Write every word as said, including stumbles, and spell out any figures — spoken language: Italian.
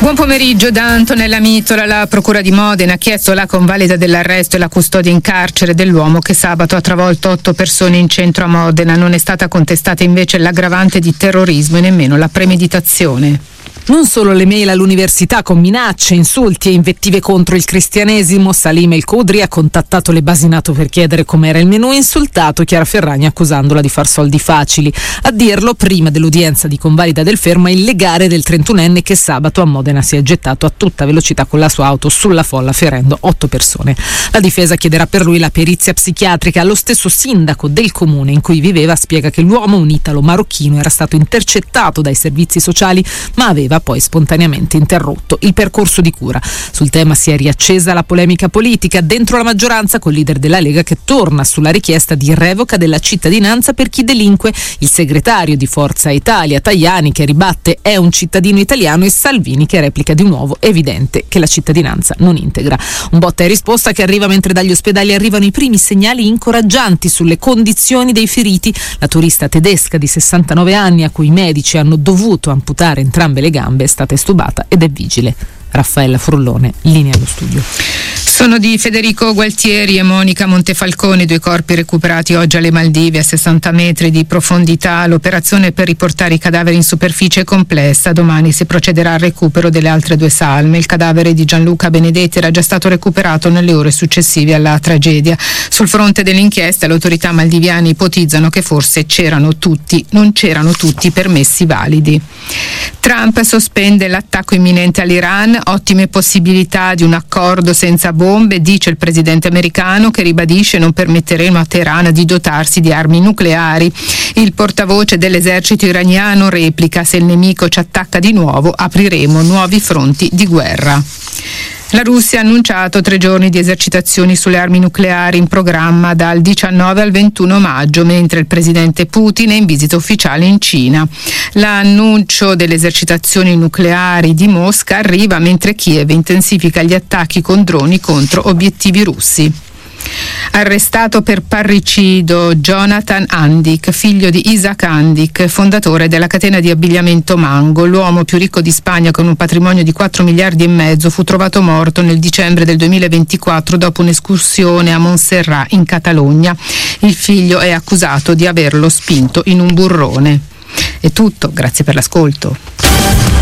Buon pomeriggio da Antonella Mitola. La Procura di Modena ha chiesto la convalida dell'arresto e la custodia in carcere dell'uomo che sabato ha travolto otto persone in centro a Modena. Non è stata contestata invece l'aggravante di terrorismo e nemmeno la premeditazione. Non solo le mail all'università con minacce, insulti e invettive contro il cristianesimo. Salim El Khudri ha contattato le Basinato per chiedere com'era il menù e insultato Chiara Ferragni accusandola di far soldi facili. A dirlo prima dell'udienza di convalida del fermo è il legale del trentunenne che sabato a Modena si è gettato a tutta velocità con la sua auto sulla folla ferendo otto persone. La difesa chiederà per lui la perizia psichiatrica. Lo stesso sindaco del comune in cui viveva spiega che l'uomo, un italo marocchino, era stato intercettato dai servizi sociali ma aveva poi spontaneamente interrotto il percorso di cura. Sul tema si è riaccesa la polemica politica dentro la maggioranza col leader della Lega che torna sulla richiesta di revoca della cittadinanza per chi delinque, il segretario di Forza Italia Tajani che ribatte è un cittadino italiano e Salvini che replica di nuovo evidente che la cittadinanza non integra. Un botta e risposta che arriva mentre dagli ospedali arrivano i primi segnali incoraggianti sulle condizioni dei feriti. La turista tedesca di sessantanove anni a cui i medici hanno dovuto amputare entrambe le gambe è stata estubata ed è vigile. Raffaella Frullone, linea allo studio. Sono di Federico Gualtieri e Monica Montefalcone, due corpi recuperati oggi alle Maldive a sessanta metri di profondità. L'operazione per riportare i cadaveri in superficie è complessa. Domani si procederà al recupero delle altre due salme. Il cadavere di Gianluca Benedetti era già stato recuperato nelle ore successive alla tragedia. Sul fronte dell'inchiesta le autorità maldiviane ipotizzano che forse c'erano tutti, non c'erano tutti i permessi validi. Trump sospende l'attacco imminente all'Iran, ottime possibilità di un accordo senza bombe, dice il presidente americano che ribadisce non permetteremo a Teheran di dotarsi di armi nucleari. Il portavoce dell'esercito iraniano replica: se il nemico ci attacca di nuovo apriremo nuovi fronti di guerra. La Russia ha annunciato tre giorni di esercitazioni sulle armi nucleari in programma dal diciannove al ventuno maggio, mentre il presidente Putin è in visita ufficiale in Cina. L'annuncio delle esercitazioni nucleari di Mosca arriva mentre Kiev intensifica gli attacchi con droni contro obiettivi russi. Arrestato per parricidio Jonathan Andik, figlio di Isaac Andik, fondatore della catena di abbigliamento Mango. L'uomo più ricco di Spagna con un patrimonio di quattro miliardi e mezzo fu trovato morto nel dicembre del duemilaventiquattro dopo un'escursione a Montserrat in Catalogna. Il figlio è accusato di averlo spinto in un burrone. È tutto, grazie per l'ascolto.